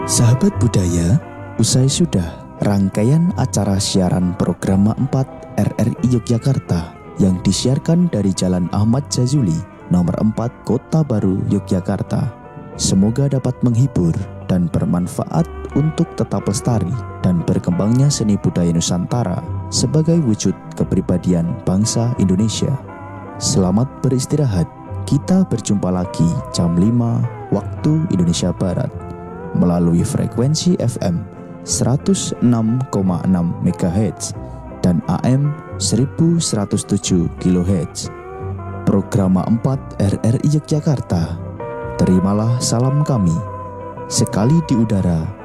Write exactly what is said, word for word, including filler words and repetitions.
Sahabat budaya, usai sudah rangkaian acara siaran program empat R R I Yogyakarta yang disiarkan dari Jalan Ahmad Jazuli, nomor empat, Kota Baru, Yogyakarta. Semoga dapat menghibur dan bermanfaat untuk tetap lestari dan berkembangnya seni budaya Nusantara sebagai wujud kepribadian bangsa Indonesia. Selamat beristirahat. Kita berjumpa lagi jam lima waktu Indonesia Barat melalui frekuensi F M seratus enam koma enam megahertz dan A M seribu seratus tujuh kilohertz. Program empat R R I Yogyakarta. Terimalah salam kami. Sekali di udara,